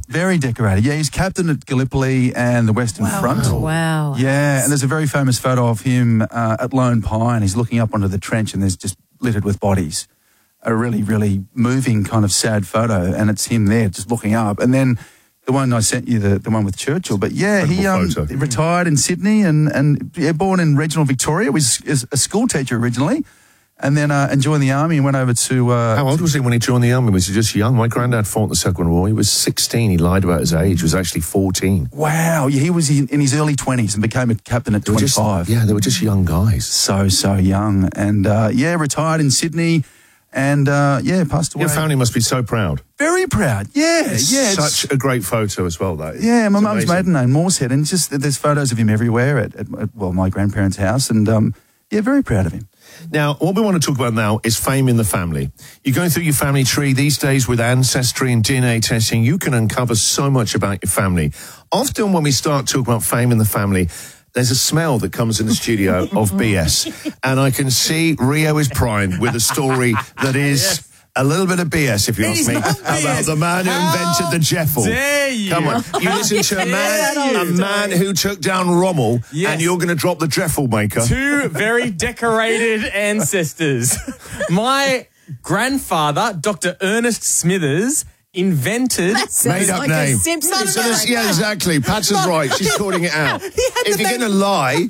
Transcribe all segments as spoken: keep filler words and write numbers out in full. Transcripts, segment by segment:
Very decorated. Yeah, he's captain at Gallipoli and the Western wow. Front. Wow. Yeah, and there's a very famous photo of him uh, at Lone Pine. He's looking up onto the trench and there's just littered with bodies. A really, really moving kind of sad photo, and it's him there just looking up. And then the one I sent you, the, the one with Churchill. But yeah, he um, retired in Sydney and, and yeah, born in regional Victoria. Was is a school teacher originally, and then uh, and joined the army and went over to... Uh, How old was he when he joined the army? Was he just young? My granddad fought in the Second World War. He was sixteen. He lied about his age. He was actually fourteen. Wow. Yeah, he was in, in his early twenties and became a captain at twenty-five. Just, yeah, they were just young guys. So, so young. And, uh, yeah, retired in Sydney and, uh, yeah, passed away. Your family must be so proud. Very proud. Yeah, it's yeah. Such it's, a great photo as well, that is. Yeah, my it's mum's maiden name, Moorehead, and just there's photos of him everywhere at, at, at well, my grandparents' house, and, um, yeah, very proud of him. Now, what we want to talk about now is fame in the family. You're going through your family tree these days with Ancestry and D N A testing. You can uncover so much about your family. Often when we start talking about fame in the family, there's a smell that comes in the studio of B S. And I can see Rio is primed with a story that is... Yes. A little bit of B S, if you ask me, about the man who invented the Jeffel. Dare you? Come on, you listen to a man, a man who took down Rommel, yes. and you're going to drop the Jeffel maker. Two very decorated ancestors. My grandfather, Doctor Ernest Smithers, invented... Made up like name. A Simpson so this, yeah, exactly. Pat's is right. She's calling it out. If you're going to lie...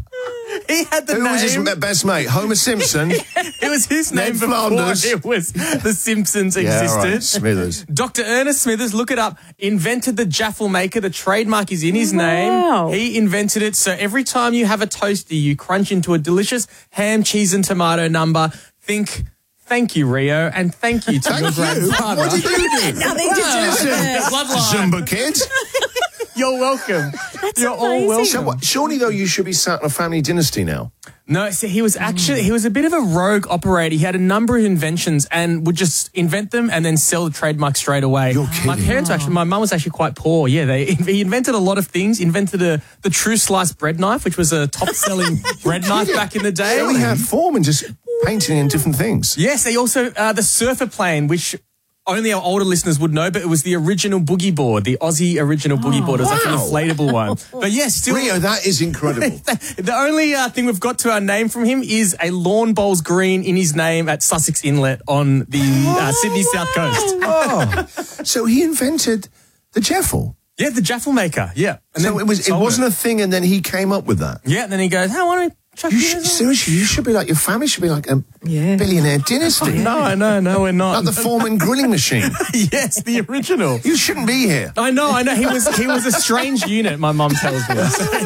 He had the Who name. was his best mate? Homer Simpson. It was his Ned name before Flanders. it was The Simpsons yeah, existed. Right. Smithers. Doctor Ernest Smithers, look it up, invented the Jaffle maker. The trademark is in his Wow. name. He invented it. So every time you have a toasty, you crunch into a delicious ham, cheese and tomato number. Think... Thank you, Rio, and thank you to thank your you. grandfather. What did you do? Nothing to do with it. Bloodline. Zumba kid. You're welcome. That's You're amazing. all welcome. So what, surely, though, you should be sat in a family dynasty now. No, see, he was actually, he was a bit of a rogue operator. He had a number of inventions and would just invent them and then sell the trademark straight away. You're kidding. My parents actually, my mum was actually quite poor. Yeah, they he invented a lot of things. Invented a, the True Slice bread knife, which was a top-selling bread knife back in the day. So he had form and just painting in different things. Yes, they also, uh, the surfer plane, which... Only our older listeners would know, but it was the original boogie board, the Aussie original boogie board. It was wow. like an inflatable one. But yes, still... Rio, that is incredible. The only uh, thing we've got to our name from him is a lawn bowls green in his name at Sussex Inlet on the uh, Sydney South Coast. Oh, so he invented the Jeffel. Yeah, the Jaffle maker, yeah. And so then it, was, it wasn't it. a thing, and then he came up with that? Yeah, and then he goes, hey, why don't we... You should, seriously, you should be like, your family should be like a yeah. billionaire dynasty. No, no, no, we're not. Like the Foreman grilling machine. Yes, the original. You shouldn't be here. I know, I know. He was he was a strange unit, my mum tells me.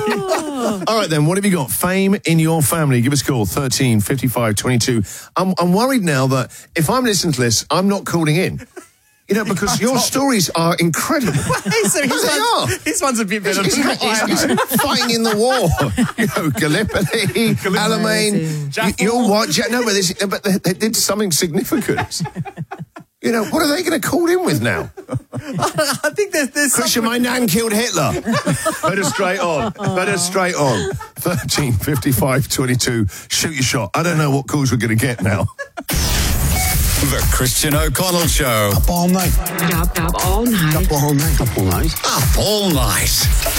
All right, then, what have you got? Fame in your family. Give us a call, thirteen fifty-five twenty-two. I'm, I'm worried now that if I'm listening to this, I'm not calling in. You know, because your stories are incredible. So his, they one's, are. his one's a bit better he's, than he's, mine. he's, he's fighting in the war. You know, Gallipoli, Alamein. You're what? No, but, this, but they, they did something significant. You know, what are they going to call in with now? I think there's... there's Christian, my nan killed Hitler. Better straight on. Better straight on. thirteen fifty-five twenty-two. Shoot your shot. I don't know what calls we're going to get now. The Christian O'Connell Show. Up all night. Up, up all night. Up all night. Up all night. Up all night.